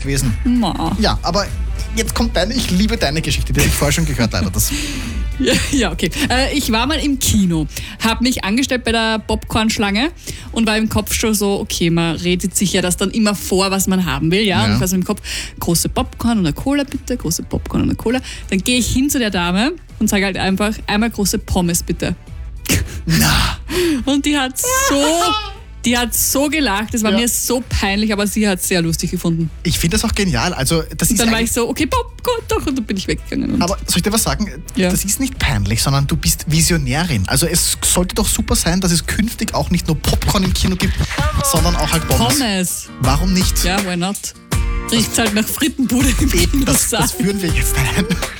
gewesen. Ma. Ja, aber jetzt kommt ich liebe deine Geschichte, die habe ich vorher schon gehört, leider. Ja, okay. Ich war mal im Kino, habe mich angestellt bei der Popcorn-Schlange und war im Kopf schon so, okay, man redet sich ja das dann immer vor, was man haben will, ja. Und ich war so im Kopf, große Popcorn und eine Cola bitte, große Popcorn und eine Cola. Dann gehe ich hin zu der Dame und sage halt einfach, einmal große Pommes bitte. Na. Und die hat so gelacht, das war mir so peinlich, aber sie hat es sehr lustig gefunden. Ich finde das auch genial. Also, das Und ist dann war ich so, okay, Popcorn doch, und dann bin ich weggegangen. aber soll ich dir was sagen? Ja. Das ist nicht peinlich, sondern du bist Visionärin. Also es sollte doch super sein, dass es künftig auch nicht nur Popcorn im Kino gibt, sondern auch halt Pommes. Warum nicht? Ja, why not? Riecht's halt nach Frittenbude im Kino. Das führen wir jetzt ein.